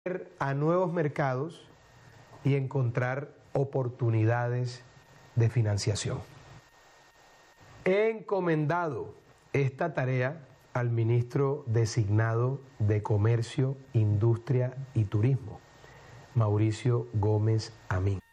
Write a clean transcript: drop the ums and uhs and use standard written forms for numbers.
a nuevos mercados y encontrar oportunidades de financiación. He encomendado esta tarea al ministro designado de Comercio, Industria y Turismo, Mauricio Gómez Amín.